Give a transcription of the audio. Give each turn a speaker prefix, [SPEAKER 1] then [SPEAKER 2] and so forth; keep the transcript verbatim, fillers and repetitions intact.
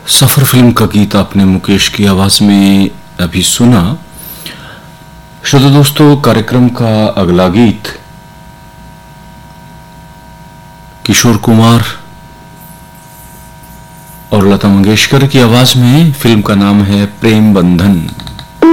[SPEAKER 1] सफर फिल्म का गीत आपने मुकेश की आवाज में अभी सुना। श्रोता दोस्तों, कार्यक्रम का अगला गीत किशोर कुमार और लता मंगेशकर की आवाज में। फिल्म का नाम है प्रेम बंधन।